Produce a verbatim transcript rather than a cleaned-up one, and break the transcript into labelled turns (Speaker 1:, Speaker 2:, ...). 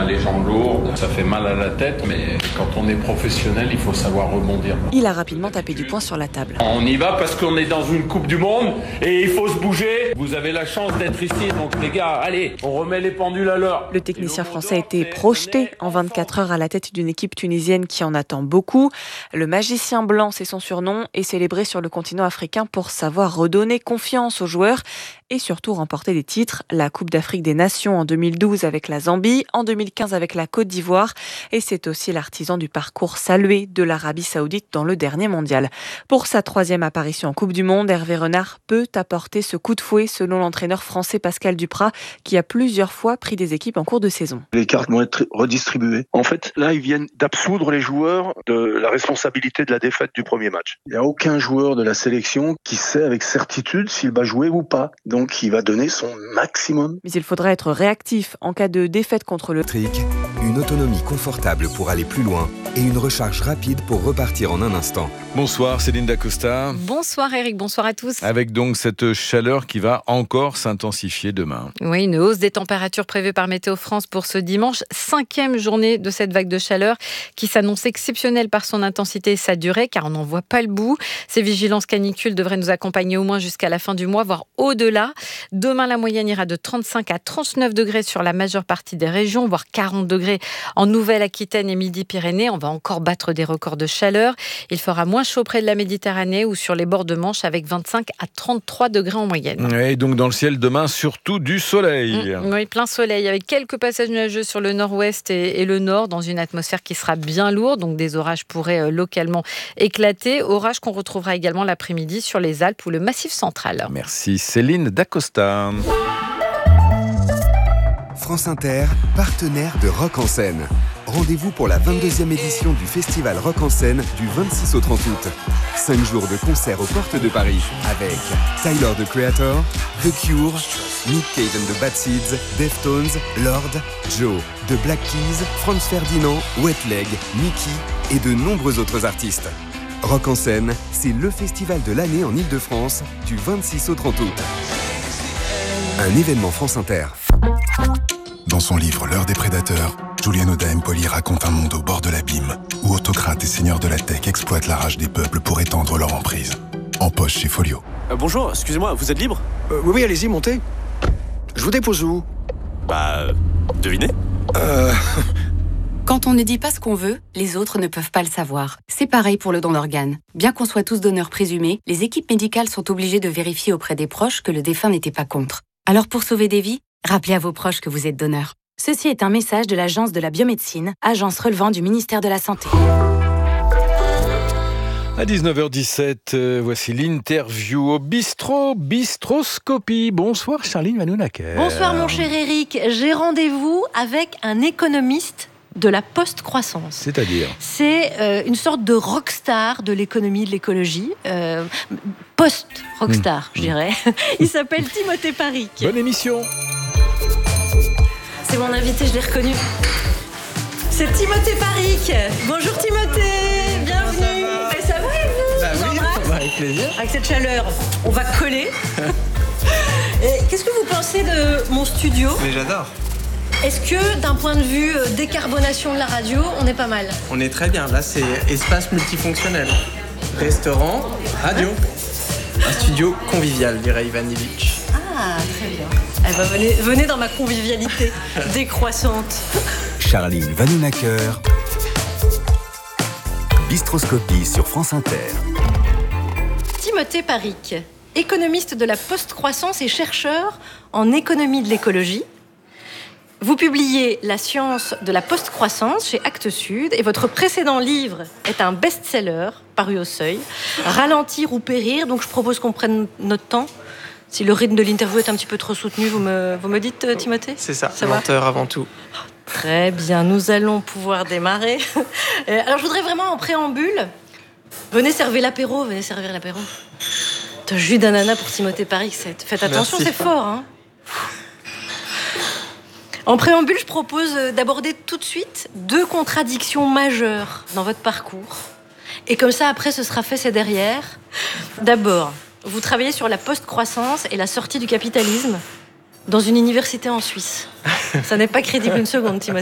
Speaker 1: a les jambes lourdes, ça fait mal à la tête, mais quand on est professionnel, il faut savoir rebondir.
Speaker 2: Il a rapidement tapé du poing sur la table.
Speaker 1: On y va parce qu'on est dans une Coupe du Monde et il faut se bouger. Vous avez la chance d'être ici, donc les gars, allez, on remet les pendules à l'heure.
Speaker 2: Le technicien français a été projeté en vingt-quatre heures à la tête d'une équipe tunisienne qui en attend beaucoup. Le magicien blanc, c'est son surnom, est célébré sur le continent africain pour savoir redonner confiance aux joueurs et surtout remporter des titres. La Coupe d'Afrique des Nations en deux mille douze avec la Zambie, en deux mille quinze avec la Côte d'Ivoire et c'est aussi l'artisan du parcours salué de l'Arabie Saoudite dans le dernier mondial. Pour sa troisième apparition en Coupe du Monde, Hervé Renard peut apporter ce coup de fouet selon l'entraîneur français Pascal Duprat qui a plusieurs fois pris des équipes en cours de saison.
Speaker 3: Les cartes vont être redistribuées. En fait, là, ils viennent d'absoudre les joueurs de la responsabilité de la défaite du premier match. Il n'y a aucun joueur de la sélection qui sait avec certitude s'il va jouer ou pas. Donc, il va donner son maximum.
Speaker 2: Mais il faudra être réactif en cas de défaite contre le
Speaker 4: Trick, une autonomie confortable pour aller plus loin et une recharge rapide pour repartir en un instant.
Speaker 5: Bonsoir Céline Dacosta.
Speaker 6: Bonsoir Eric, bonsoir à tous.
Speaker 5: Avec donc cette chaleur qui va encore s'intensifier demain.
Speaker 6: Oui, une hausse des températures prévue par Météo France pour ce dimanche. Cinquième journée de cette vague de chaleur qui s'annonce exceptionnelle par son intensité et sa durée car on n'en voit pas le bout. Ces vigilances canicules devraient nous accompagner au moins jusqu'à la fin du mois, voire au-delà. Demain, la moyenne ira de trente-cinq à trente-neuf degrés sur la majeure partie des régions, voire quarante degrés en Nouvelle-Aquitaine et Midi-Pyrénées. On va encore battre des records de chaleur. Il fera moins chaud près de la Méditerranée ou sur les bords de Manche avec vingt-cinq à trente-trois degrés en moyenne.
Speaker 5: Et donc dans le ciel demain, surtout du soleil.
Speaker 6: Mmh, oui, plein soleil avec quelques passages nuageux sur le nord-ouest et, et le nord dans une atmosphère qui sera bien lourde. Donc des orages pourraient euh, localement éclater. Orages qu'on retrouvera également l'après-midi sur les Alpes ou le Massif central.
Speaker 5: Merci Céline Dacosta.
Speaker 4: France Inter, partenaire de Rock en scène. Rendez-vous pour la vingt-deuxième édition du festival Rock en scène du vingt-six au trente août. Cinq jours de concerts aux portes de Paris avec Tyler, the Creator, The Cure, Nick Cave and the Bad Seeds, Deftones, Lord, Joe, The Black Keys, Franz Ferdinand, Wet Leg, Mickey et de nombreux autres artistes. Rock en scène, c'est le festival de l'année en Ile-de-France du vingt-six au trente août. Un événement France Inter.
Speaker 7: Dans son livre L'heure des prédateurs, Julian Oda Empoli raconte un monde au bord de l'abîme, où autocrates et seigneurs de la tech exploitent la rage des peuples pour étendre leur emprise. En poche chez Folio.
Speaker 8: Euh, bonjour, excusez-moi, vous êtes libre ?
Speaker 9: euh, Oui, oui, allez-y, montez. Je vous dépose où ?
Speaker 8: Bah, devinez ?
Speaker 9: Euh...
Speaker 10: Quand on ne dit pas ce qu'on veut, les autres ne peuvent pas le savoir. C'est pareil pour le don d'organes. Bien qu'on soit tous donneurs présumés, les équipes médicales sont obligées de vérifier auprès des proches que le défunt n'était pas contre. Alors pour sauver des vies, rappelez à vos proches que vous êtes donneur. Ceci est un message de l'Agence de la biomédecine, agence relevant du ministère de la Santé.
Speaker 5: À dix-neuf heures dix-sept, euh, voici l'interview au bistrot Bistroscopie. Bonsoir Charline Vanhoenacker.
Speaker 11: Bonsoir mon cher Eric. J'ai rendez-vous avec un économiste de la post-croissance.
Speaker 5: C'est-à-dire ?
Speaker 11: C'est euh, une sorte de rockstar de l'économie, de l'écologie. Euh, post-rockstar, mmh. je dirais. Il s'appelle Timothée Paric.
Speaker 5: Bonne émission.
Speaker 11: C'est mon invité, je l'ai reconnu. C'est Timothée Paric. Bonjour Timothée, bienvenue. Ça va, et ça va et vous ?
Speaker 12: Bah oui, ça va, avec plaisir.
Speaker 11: Avec cette chaleur, on va coller. Et qu'est-ce que vous pensez de mon studio ?
Speaker 12: Mais j'adore.
Speaker 11: Est-ce que, d'un point de vue euh, décarbonation de la radio, on est pas mal ?
Speaker 12: On est très bien. Là, c'est espace multifonctionnel. Restaurant, radio. Un studio convivial, dirait Ivan Illich.
Speaker 11: Ah, très bien. Eh ben, venez, venez dans ma convivialité décroissante.
Speaker 4: Charline Vanhoenacker. Bistroscopie sur France Inter.
Speaker 11: Timothée Paric, économiste de la post-croissance et chercheur en économie de l'écologie. Vous publiez La science de la post-croissance chez Actes Sud et votre précédent livre est un best-seller paru au Seuil, Ralentir ou périr. Donc je propose qu'on prenne notre temps. Si le rythme de l'interview est un petit peu trop soutenu, vous me, vous me dites, Timothée ?
Speaker 12: C'est ça,
Speaker 11: ça
Speaker 12: lenteur avant tout.
Speaker 11: Très bien, nous allons pouvoir démarrer. Alors je voudrais vraiment en préambule, venez servir l'apéro, venez servir l'apéro. Un jus d'ananas pour Timothée Paric, faites attention,
Speaker 12: Merci.
Speaker 11: C'est fort, hein. En préambule, je propose d'aborder tout de suite deux contradictions majeures dans votre parcours. Et comme ça, après, ce sera fait, c'est derrière. D'abord, vous travaillez sur la post-croissance et la sortie du capitalisme dans une université en Suisse. Ça n'est pas crédible une seconde, Timothée.